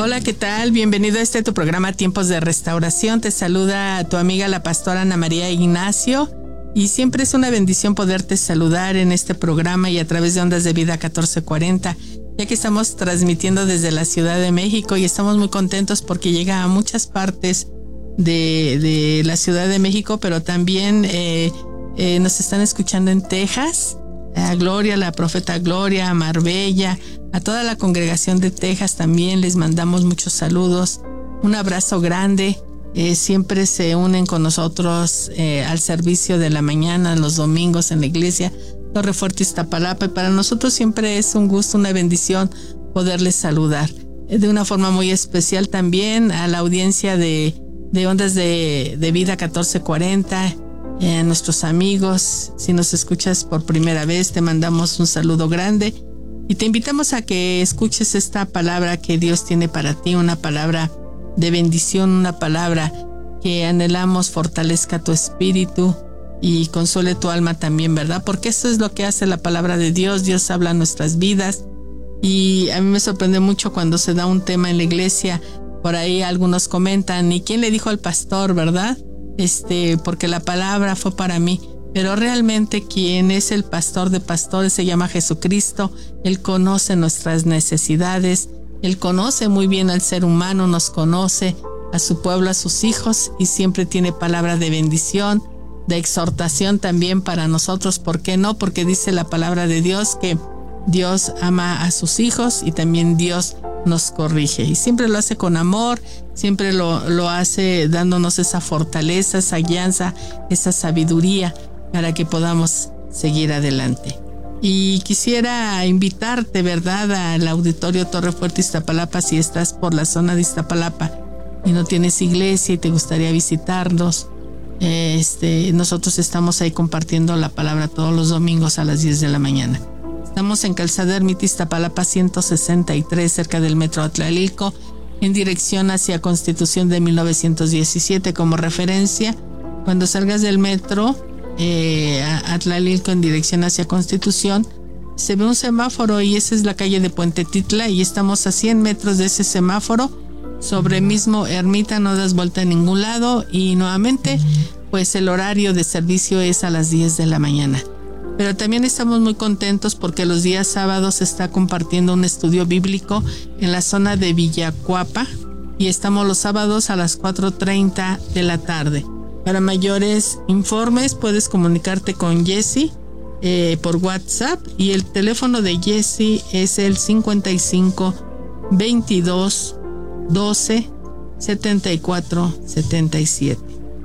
Hola, ¿qué tal? Bienvenido a tu programa Tiempos de Restauración. Te saluda tu amiga la pastora Ana María Ignacio y siempre es una bendición poderte saludar en este programa y a través de Ondas de Vida 1440, ya que estamos transmitiendo desde la Ciudad de México y estamos muy contentos porque llega a muchas partes de la Ciudad de México, pero también nos están escuchando en Texas. A Gloria, la profeta Gloria, a Marbella, a toda la congregación de Texas también les mandamos muchos saludos, un abrazo grande. Siempre se unen con nosotros al servicio de la mañana, los domingos en la iglesia Torre Fuerte Iztapalapa, y para nosotros siempre es un gusto, una bendición poderles saludar. De una forma muy especial también a la audiencia de Ondas de Vida 1440, a nuestros amigos. Si nos escuchas por primera vez, te mandamos un saludo grande y te invitamos a que escuches esta palabra que Dios tiene para ti, una palabra de bendición, una palabra que anhelamos fortalezca tu espíritu y consuele tu alma también, ¿verdad? Porque eso es lo que hace la palabra de Dios. Dios habla en nuestras vidas y a mí me sorprende mucho cuando se da un tema en la iglesia. Por ahí algunos comentan, ¿y quién le dijo al pastor, verdad? Porque la palabra fue para mí, pero realmente quien es el pastor de pastores se llama Jesucristo. Él conoce nuestras necesidades, Él conoce muy bien al ser humano, nos conoce, a su pueblo, a sus hijos, y siempre tiene palabra de bendición, de exhortación también para nosotros. ¿Por qué no? Porque dice la palabra de Dios que Dios ama a sus hijos y también Dios nos corrige, y siempre lo hace con amor, siempre lo hace dándonos esa fortaleza, esa guianza, esa sabiduría para que podamos seguir adelante. Y quisiera invitarte, ¿verdad?, al auditorio Torre Fuerte Iztapalapa. Si estás por la zona de Iztapalapa y no tienes iglesia y te gustaría visitarnos, nosotros estamos ahí compartiendo la palabra todos los domingos a las 10 de la mañana. Estamos en Calzada Ermita Iztapalapa 163, cerca del Metro Atlalilco, en dirección hacia Constitución de 1917. Como referencia, cuando salgas del metro Atlalilco en dirección hacia Constitución, se ve un semáforo y esa es la calle de Puente Titla, y estamos a 100 metros de ese semáforo, sobre mismo Ermita. No das vuelta a ningún lado, y nuevamente pues el horario de servicio es a las 10 de la mañana. Pero también estamos muy contentos porque los días sábados se está compartiendo un estudio bíblico en la zona de Villacuapa, y estamos los sábados a las 4:30 de la tarde. Para mayores informes puedes comunicarte con Jessy por WhatsApp, y el teléfono de Jessy es el 55 22 12 74 77.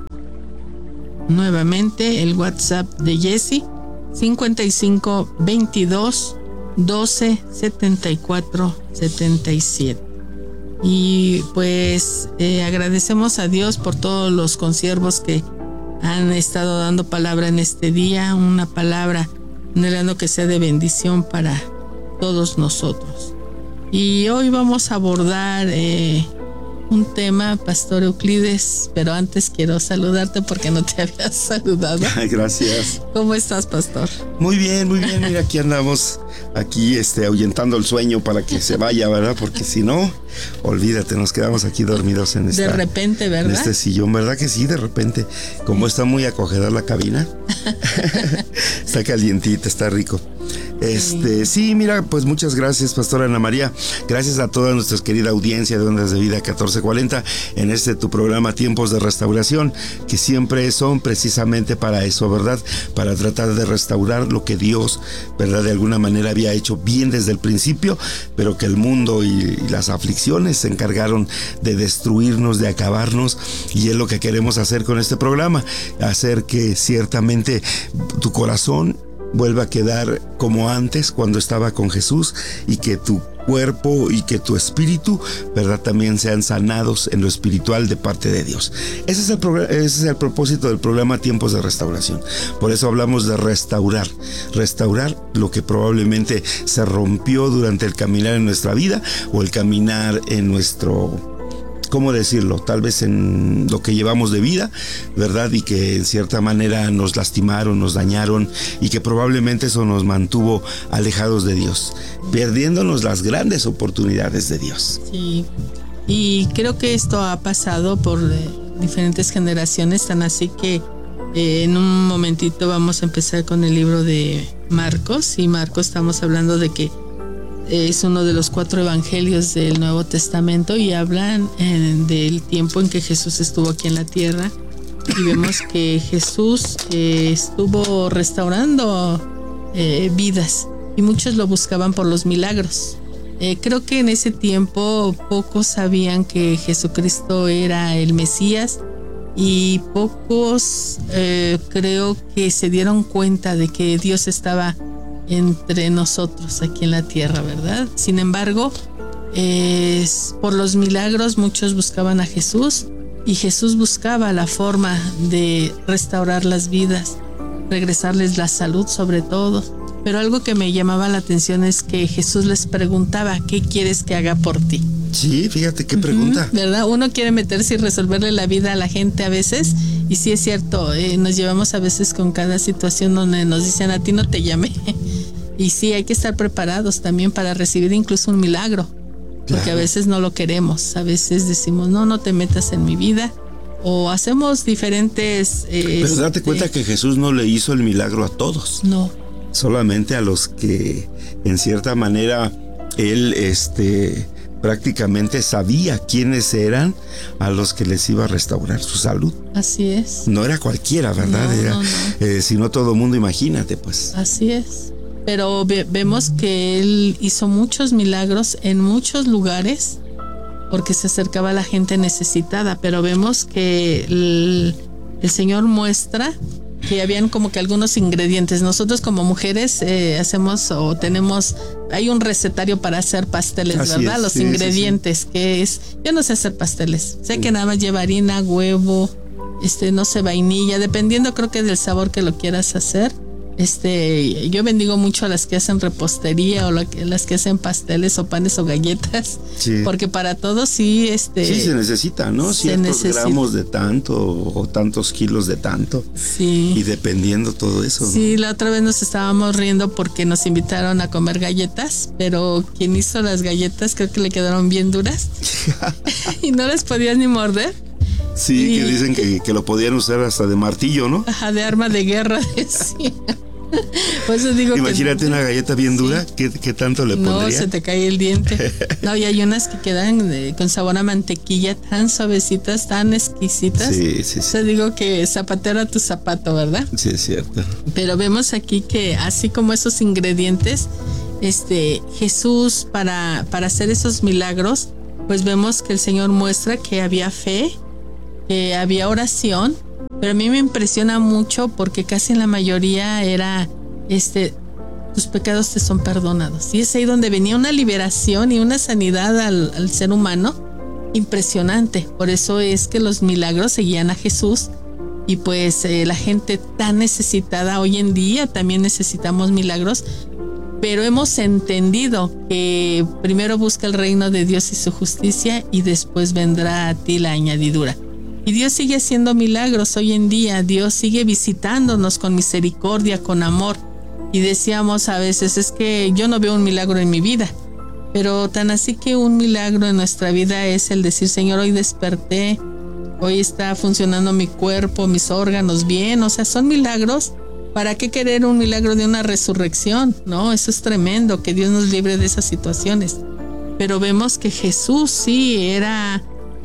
Nuevamente el WhatsApp de Jessy 55 22 12 74 77. Y pues agradecemos a Dios por todos los consiervos que han estado dando palabra en este día, una palabra anhelando que sea de bendición para todos nosotros. Y hoy vamos a abordar un tema, Pastor Euclides, pero antes quiero saludarte porque no te había saludado. Gracias. ¿Cómo estás, Pastor? Muy bien, muy bien. Mira, aquí andamos, ahuyentando el sueño para que se vaya, ¿verdad? Porque si no, olvídate, nos quedamos aquí dormidos en de repente, ¿verdad? En este sillón, ¿verdad que sí? De repente, como está muy acogedora la cabina, está calientita, está rico. Sí, mira, pues muchas gracias, Pastora Ana María. Gracias a toda nuestra querida audiencia de Ondas de Vida 1440 en tu programa Tiempos de Restauración, que siempre son precisamente para eso, ¿verdad? Para tratar de restaurar lo que Dios, ¿verdad?, de alguna manera había hecho bien desde el principio, pero que el mundo y las aflicciones se encargaron de destruirnos, de acabarnos, y es lo que queremos hacer con este programa, hacer que ciertamente tu corazón vuelva a quedar como antes cuando estaba con Jesús, y que tu cuerpo y que tu espíritu, ¿verdad?, también sean sanados en lo espiritual de parte de Dios. Ese es el propósito del programa Tiempos de Restauración. Por eso hablamos de restaurar lo que probablemente se rompió durante el caminar en nuestra vida, o el caminar en nuestro, ¿cómo decirlo?, tal vez en lo que llevamos de vida, ¿verdad? Y que en cierta manera nos lastimaron, nos dañaron, y que probablemente eso nos mantuvo alejados de Dios, perdiéndonos las grandes oportunidades de Dios. Sí, Y creo que esto ha pasado por diferentes generaciones, tan así que en un momentito vamos a empezar con el libro de Marcos. Y Marcos, estamos hablando de que es uno de los 4 evangelios del Nuevo Testamento y hablan del tiempo en que Jesús estuvo aquí en la tierra. Y vemos que Jesús estuvo restaurando vidas y muchos lo buscaban por los milagros. Creo que en ese tiempo pocos sabían que Jesucristo era el Mesías y pocos creo que se dieron cuenta de que Dios estaba entre nosotros aquí en la tierra, ¿verdad? Sin embargo, por los milagros muchos buscaban a Jesús y Jesús buscaba la forma de restaurar las vidas, regresarles la salud sobre todo. Pero algo que me llamaba la atención es que Jesús les preguntaba, ¿qué quieres que haga por ti? Sí, fíjate qué pregunta. ¿Verdad? Uno quiere meterse y resolverle la vida a la gente a veces, y sí es cierto, nos llevamos a veces con cada situación donde nos dicen, a ti no te llamé. Y sí, hay que estar preparados también para recibir incluso un milagro, porque a veces no lo queremos, a veces decimos, no te metas en mi vida, o hacemos diferentes... Pero date cuenta que Jesús no le hizo el milagro a todos. No. Solamente a los que en cierta manera él prácticamente sabía quiénes eran a los que les iba a restaurar su salud. Así es. No era cualquiera, ¿verdad? No. Sino todo mundo, imagínate pues. Así es. Pero vemos que él hizo muchos milagros en muchos lugares porque se acercaba a la gente necesitada, pero vemos que el Señor muestra que habían como que algunos ingredientes. Nosotros como mujeres hacemos o tenemos, hay un recetario para hacer pasteles, así ¿verdad? Los ingredientes, sí. Que es, yo no sé hacer pasteles, sé que nada más lleva harina, huevo, no sé, vainilla, dependiendo creo que del sabor que lo quieras hacer. Yo bendigo mucho a las que hacen repostería o las que hacen pasteles o panes o galletas, sí. Porque para todos sí, sí se necesita, ¿no? Ciertos gramos de tanto o tantos kilos de tanto. Sí. Y dependiendo todo eso. Sí, ¿no? La otra vez nos estábamos riendo porque nos invitaron a comer galletas, pero quien hizo las galletas creo que le quedaron bien duras y no las podías ni morder. Sí, que dicen que lo podían usar hasta de martillo, ¿no? Ajá, de arma de guerra, decía. Por eso digo imagínate una galleta bien dura, sí. ¿Qué tanto le pondría? No, se te cae el diente. No, y hay unas que quedan con sabor a mantequilla, tan suavecitas, tan exquisitas. Sí. O sea, digo que zapatero a tu zapato, ¿verdad? Sí, es cierto. Pero vemos aquí que así como esos ingredientes, Jesús para hacer esos milagros, pues vemos que el Señor muestra que había fe, que había oración. Pero a mí me impresiona mucho porque casi en la mayoría era, tus pecados te son perdonados. Y es ahí donde venía una liberación y una sanidad al ser humano impresionante. Por eso es que los milagros seguían a Jesús. Y pues la gente tan necesitada hoy en día también necesitamos milagros. Pero hemos entendido que primero busca el reino de Dios y su justicia y después vendrá a ti la añadidura. Y Dios sigue haciendo milagros hoy en día. Dios sigue visitándonos con misericordia, con amor. Y decíamos a veces, es que yo no veo un milagro en mi vida. Pero tan así que un milagro en nuestra vida es el decir, Señor, hoy desperté, hoy está funcionando mi cuerpo, mis órganos bien. O sea, son milagros. ¿Para qué querer un milagro de una resurrección? No, eso es tremendo, que Dios nos libre de esas situaciones. Pero vemos que Jesús sí era...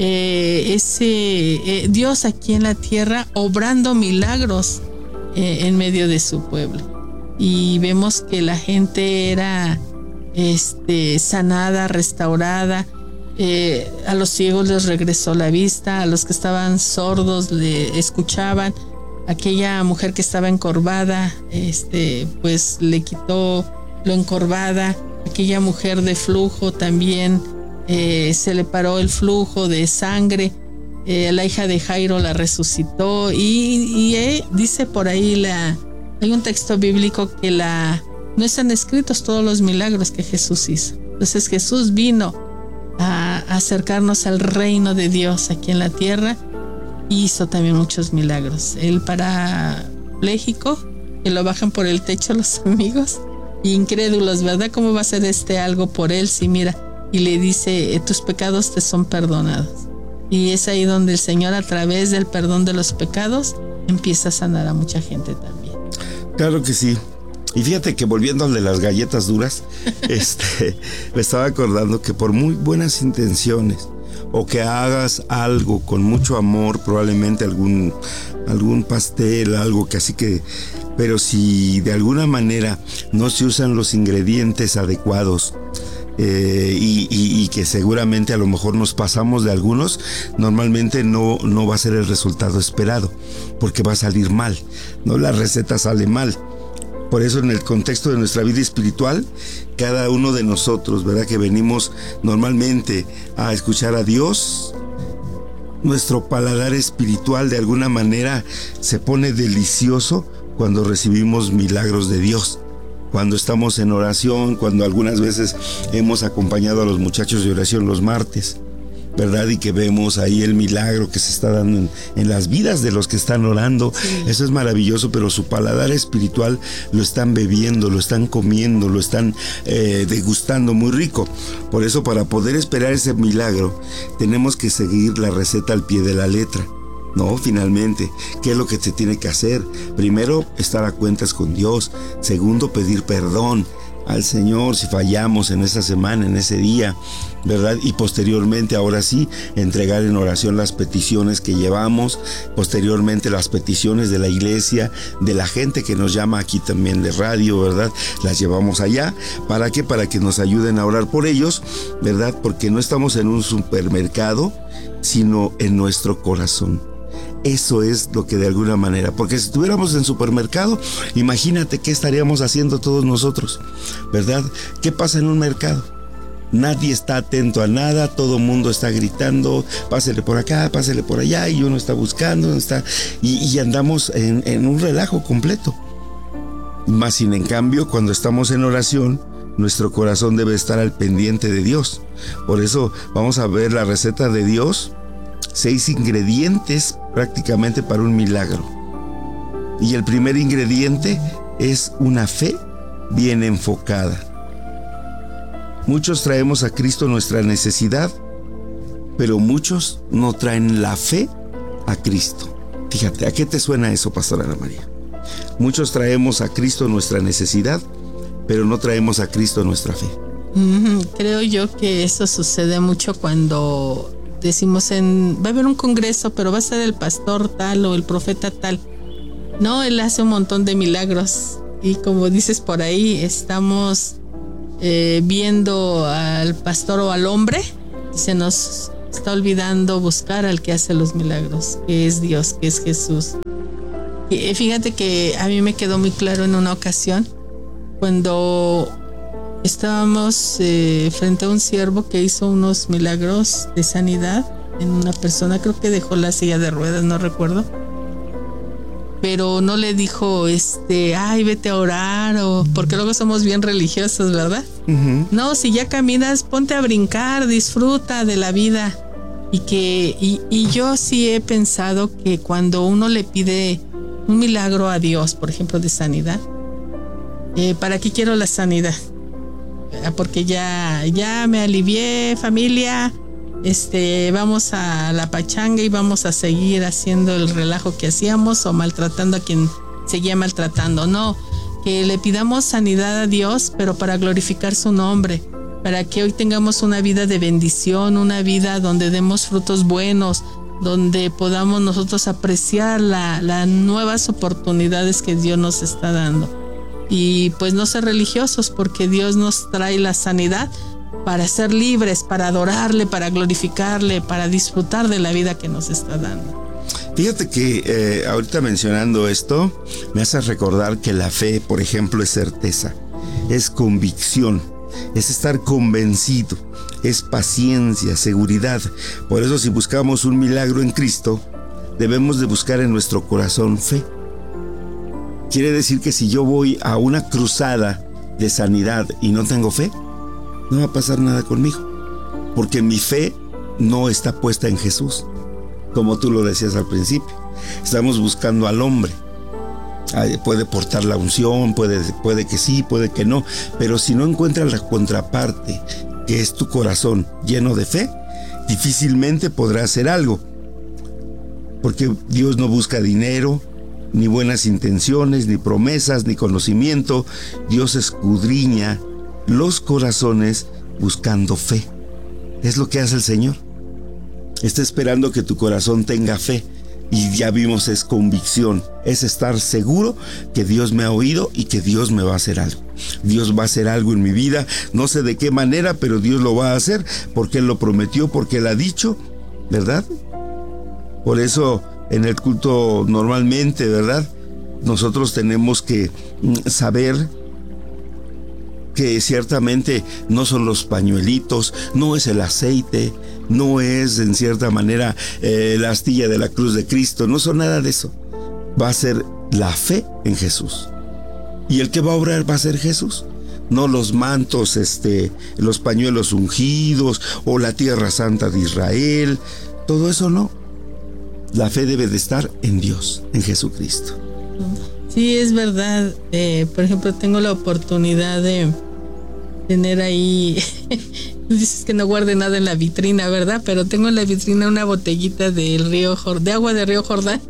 Dios aquí en la tierra obrando milagros en medio de su pueblo, y vemos que la gente era sanada, restaurada, a los ciegos les regresó la vista, a los que estaban sordos le escuchaban, aquella mujer que estaba encorvada pues le quitó lo encorvada, aquella mujer de flujo también se le paró el flujo de sangre, la hija de Jairo la resucitó y dice por ahí hay un texto bíblico que no están escritos todos los milagros que Jesús hizo. Entonces Jesús vino a acercarnos al reino de Dios aquí en la tierra y hizo también muchos milagros. El parapléjico, que lo bajan por el techo los amigos, incrédulos, ¿verdad? ¿Cómo va a ser algo por él? Si mira, y le dice, tus pecados te son perdonados. Y es ahí donde el Señor, a través del perdón de los pecados, empieza a sanar a mucha gente también. Claro que sí. Y fíjate que volviendo al de las galletas duras, me estaba acordando que por muy buenas intenciones, o que hagas algo con mucho amor, probablemente algún pastel, algo que así que... Pero si de alguna manera no se usan los ingredientes adecuados, y que seguramente a lo mejor nos pasamos de algunos, normalmente no va a ser el resultado esperado, porque va a salir mal, ¿no? La receta sale mal. Por eso, en el contexto de nuestra vida espiritual, cada uno de nosotros, ¿verdad?, que venimos normalmente a escuchar a Dios, nuestro paladar espiritual de alguna manera se pone delicioso cuando recibimos milagros de Dios. Cuando estamos en oración, cuando algunas veces hemos acompañado a los muchachos de oración los martes, ¿verdad? Y que vemos ahí el milagro que se está dando en las vidas de los que están orando. Sí. Eso es maravilloso, pero su paladar espiritual lo están bebiendo, lo están comiendo, lo están degustando muy rico. Por eso, para poder esperar ese milagro, tenemos que seguir la receta al pie de la letra. No, finalmente, ¿qué es lo que se tiene que hacer? Primero, estar a cuentas con Dios. Segundo, pedir perdón al Señor si fallamos en esa semana, en ese día, ¿verdad? Y posteriormente, ahora sí, entregar en oración las peticiones que llevamos, posteriormente las peticiones de la iglesia, de la gente que nos llama aquí también de radio, ¿verdad? Las llevamos allá. ¿Para qué? Para que nos ayuden a orar por ellos, ¿verdad? Porque no estamos en un supermercado, sino en nuestro corazón. Eso es lo que de alguna manera, porque si estuviéramos en supermercado, imagínate qué estaríamos haciendo todos nosotros, ¿verdad? ¿Qué pasa en un mercado? Nadie está atento a nada, todo el mundo está gritando, pásele por acá, pásele por allá, y uno está buscando, y andamos en un relajo completo. Más sin en cambio, cuando estamos en oración, nuestro corazón debe estar al pendiente de Dios. Por eso vamos a ver la receta de Dios. 6 ingredientes prácticamente para un milagro. Y el primer ingrediente es una fe bien enfocada. Muchos traemos a Cristo nuestra necesidad, pero muchos no traen la fe a Cristo. Fíjate, ¿a qué te suena eso, Pastora Ana María? Muchos traemos a Cristo nuestra necesidad, pero no traemos a Cristo nuestra fe. Creo yo que eso sucede mucho cuando decimos va a haber un congreso, pero va a ser el pastor tal o el profeta tal. No, él hace un montón de milagros. Y como dices por ahí, estamos viendo al pastor o al hombre, y se nos está olvidando buscar al que hace los milagros, que es Dios, que es Jesús. Y fíjate que a mí me quedó muy claro en una ocasión, cuando estábamos frente a un siervo que hizo unos milagros de sanidad en una persona, creo que dejó la silla de ruedas, no recuerdo, pero no le dijo ay, vete a orar, o porque luego somos bien religiosos, ¿verdad? Uh-huh. No, si ya caminas, ponte a brincar, disfruta de la vida. Y yo sí he pensado que cuando uno le pide un milagro a Dios, por ejemplo, de sanidad, ¿para qué quiero la sanidad? Porque ya me alivié, familia, vamos a la pachanga y vamos a seguir haciendo el relajo que hacíamos o maltratando a quien seguía maltratando. No, que le pidamos sanidad a Dios, pero para glorificar su nombre, para que hoy tengamos una vida de bendición, una vida donde demos frutos buenos, donde podamos nosotros apreciar las nuevas oportunidades que Dios nos está dando. Y pues no ser religiosos, porque Dios nos trae la sanidad para ser libres, para adorarle, para glorificarle, para disfrutar de la vida que nos está dando. Fíjate que ahorita mencionando esto, me hace recordar que la fe, por ejemplo, es certeza, es convicción, es estar convencido, es paciencia, seguridad. Por eso, si buscamos un milagro en Cristo, debemos de buscar en nuestro corazón fe. Quiere decir que si yo voy a una cruzada de sanidad y no tengo fe, no va a pasar nada conmigo, porque mi fe no está puesta en Jesús, como tú lo decías al principio. Estamos buscando al hombre. Puede portar la unción, puede que sí, puede que no, pero si no encuentra la contraparte, que es tu corazón lleno de fe, difícilmente podrá hacer algo. Porque Dios no busca dinero, ni buenas intenciones, ni promesas, ni conocimiento. Dios escudriña los corazones buscando fe. Es lo que hace el Señor. Está esperando que tu corazón tenga fe. Y ya vimos, es convicción, es estar seguro que Dios me ha oído y que Dios me va a hacer algo. Dios va a hacer algo en mi vida, no sé de qué manera, pero Dios lo va a hacer porque Él lo prometió, porque Él ha dicho, ¿verdad? Por eso en el culto normalmente, ¿verdad? Nosotros tenemos que saber que ciertamente no son los pañuelitos, no es el aceite, no es en cierta manera la astilla de la cruz de Cristo, no son nada de eso. Va a ser la fe en Jesús. Y el que va a obrar va a ser Jesús. No los mantos, los pañuelos ungidos o la tierra santa de Israel. Todo eso no. La fe debe de estar en Dios, en Jesucristo. Sí, es verdad. Por ejemplo, tengo la oportunidad de tener ahí, dices que no guarde nada en la vitrina, ¿verdad? Pero tengo en la vitrina una botellita de agua del río Jordán.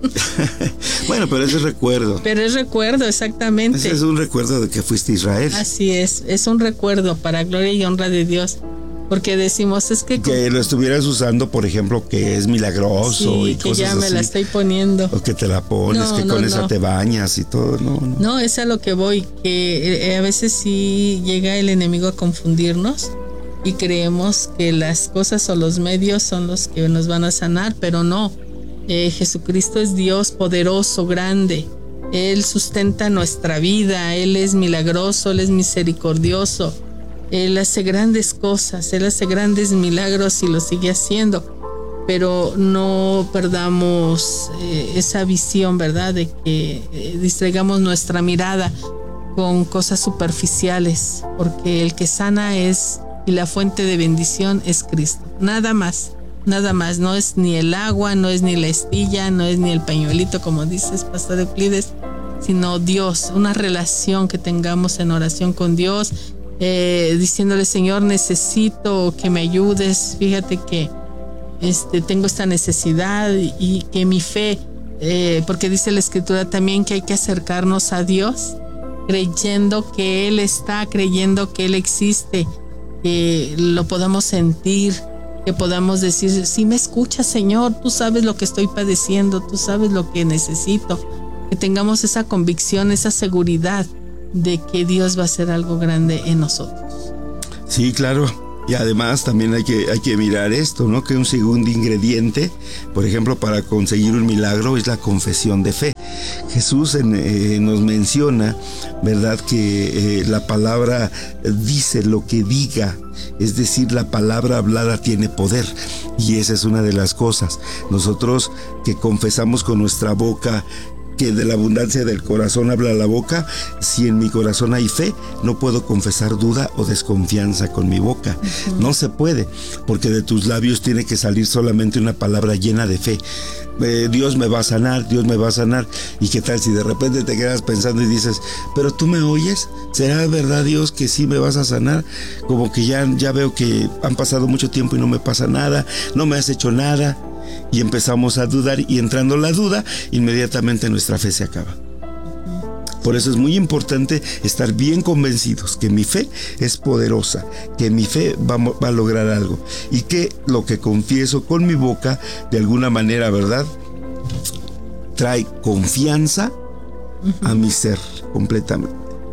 Bueno, pero ese es recuerdo. Pero es recuerdo, exactamente. Ese es un recuerdo de que fuiste a Israel. Así es un recuerdo para gloria y honra de Dios. Porque decimos, es que lo estuvieras usando, por ejemplo, que es milagroso, sí, y que cosas ya me así. La estoy poniendo. O que te la pones, que con esa te bañas y todo. No, es a lo que voy, que a veces sí llega el enemigo a confundirnos y creemos que las cosas o los medios son los que nos van a sanar, pero no. Jesucristo es Dios poderoso, grande. Él sustenta nuestra vida, Él es milagroso, Él es misericordioso. Él hace grandes cosas, Él hace grandes milagros y lo sigue haciendo, pero no perdamos esa visión, ¿verdad? De que distraigamos nuestra mirada con cosas superficiales, porque el que sana es, y la fuente de bendición es Cristo, nada más, no es ni el agua, no es ni la astilla, no es ni el pañuelito, como dices, Pastor Euclides, sino Dios, una relación que tengamos en oración con Dios, diciéndole, Señor, necesito que me ayudes, fíjate que tengo esta necesidad y que mi fe, porque dice la Escritura también que hay que acercarnos a Dios creyendo que Él está, creyendo que Él existe, que lo podamos sentir, que podamos decir, sí me escuchas, Señor, tú sabes lo que estoy padeciendo, tú sabes lo que necesito, que tengamos esa convicción, esa seguridad de que Dios va a hacer algo grande en nosotros. Sí, claro. Y además también hay que mirar esto, ¿no? Que un segundo ingrediente, por ejemplo, para conseguir un milagro es la confesión de fe. Jesús nos menciona, ¿verdad? Que la palabra dice lo que diga. Es decir, la palabra hablada tiene poder. Y esa es una de las cosas. Nosotros que confesamos con nuestra boca, que de la abundancia del corazón habla la boca, si en mi corazón hay fe, no puedo confesar duda o desconfianza con mi boca. Uh-huh. No se puede, porque de tus labios tiene que salir solamente una palabra llena de fe. Dios me va a sanar, Dios me va a sanar. ¿Y qué tal si de repente te quedas pensando y dices, pero tú me oyes? ¿Será verdad, Dios, que sí me vas a sanar? Como que ya veo que han pasado mucho tiempo y no me pasa nada, no me has hecho nada. Y empezamos a dudar, y entrando la duda, inmediatamente nuestra fe se acaba. Por eso es muy importante estar bien convencidos que mi fe es poderosa, que mi fe va a lograr algo, y que lo que confieso con mi boca, de alguna manera, ¿verdad?, trae confianza a mi ser completamente.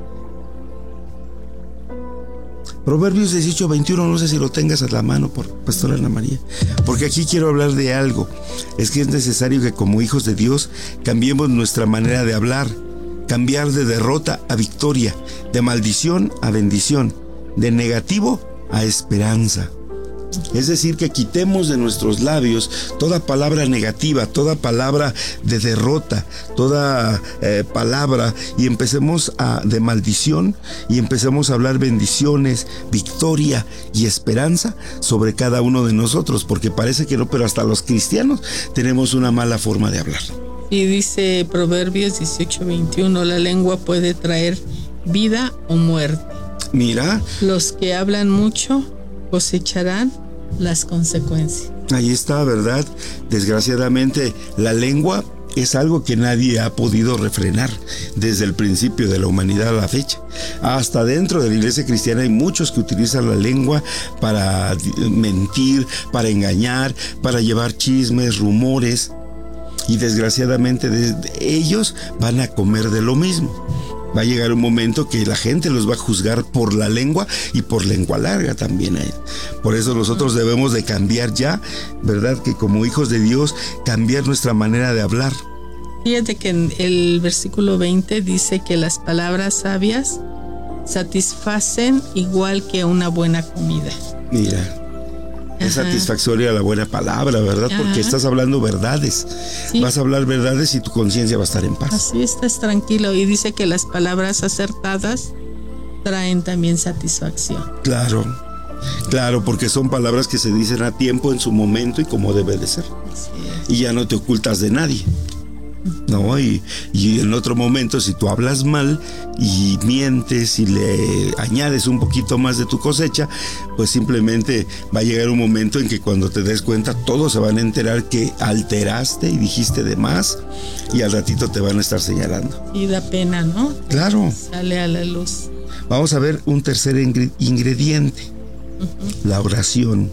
Proverbios 18:21, no sé si lo tengas a la mano, por Pastora Ana María, porque aquí quiero hablar de algo. Es que es necesario que como hijos de Dios cambiemos nuestra manera de hablar, cambiar de derrota a victoria, de maldición a bendición, de negativo a esperanza. Es decir, que quitemos de nuestros labios toda palabra negativa, toda palabra de derrota, toda palabra, y empecemos de maldición, y empecemos a hablar bendiciones, victoria y esperanza sobre cada uno de nosotros, porque parece que no, pero hasta los cristianos tenemos una mala forma de hablar. Y dice Proverbios 18:21, la lengua puede traer vida o muerte. Mira. Los que hablan mucho cosecharán las consecuencias. Ahí está, ¿verdad? Desgraciadamente, la lengua es algo que nadie ha podido refrenar desde el principio de la humanidad a la fecha. Hasta dentro de la iglesia cristiana hay muchos que utilizan la lengua para mentir, para engañar, para llevar chismes, rumores. Y desgraciadamente ellos van a comer de lo mismo. Va a llegar un momento que la gente los va a juzgar por la lengua y por lengua larga también. Por eso nosotros debemos de cambiar ya, ¿verdad? Que como hijos de Dios, cambiar nuestra manera de hablar. Fíjate que en el versículo 20 dice que las palabras sabias satisfacen igual que una buena comida. Mira. Es satisfactoria la buena palabra, ¿verdad? Porque estás hablando verdades. Sí. Vas a hablar verdades y tu conciencia va a estar en paz. Así estás tranquilo. Y dice que las palabras acertadas traen también satisfacción. Claro, claro, porque son palabras que se dicen a tiempo, en su momento y como debe de ser. Y ya no te ocultas de nadie. No, y en otro momento, si tú hablas mal y mientes y le añades un poquito más de tu cosecha, pues simplemente va a llegar un momento en que cuando te des cuenta, todos se van a enterar que alteraste y dijiste de más, y al ratito te van a estar señalando. Y da pena, ¿no? Claro. Sale a la luz. Vamos a ver un tercer ingrediente, la oración.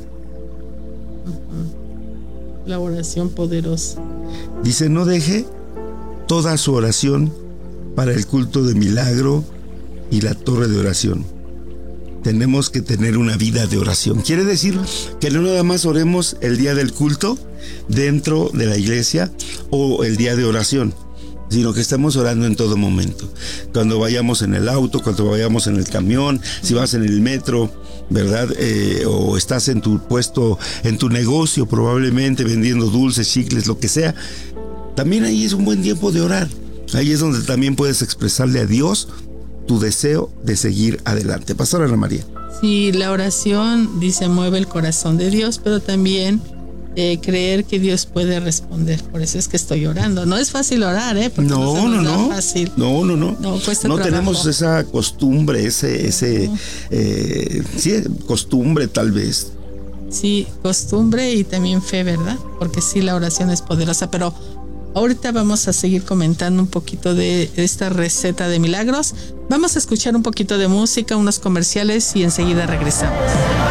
La oración poderosa. Dice, no deje toda su oración para el culto de milagro y la torre de oración. Tenemos que tener una vida de oración. Quiere decir que no nada más oremos el día del culto dentro de la iglesia o el día de oración, sino que estamos orando en todo momento. Cuando vayamos en el auto, cuando vayamos en el camión, si vas en el metro, ¿verdad? O estás en tu puesto, en tu negocio probablemente vendiendo dulces, chicles, lo que sea. También ahí es un buen tiempo de orar. Ahí es donde también puedes expresarle a Dios tu deseo de seguir adelante. Pastora Ana María. Sí, la oración, dice, mueve el corazón de Dios, pero también creer que Dios puede responder. Por eso es que estoy orando. No es fácil orar, porque no fácil. No, cuesta no trabajo. Tenemos esa costumbre, costumbre tal vez. Sí, costumbre y también fe, ¿verdad? Porque sí, la oración es poderosa, pero ahorita vamos a seguir comentando un poquito de esta receta de milagros. Vamos a escuchar un poquito de música, unos comerciales y enseguida regresamos.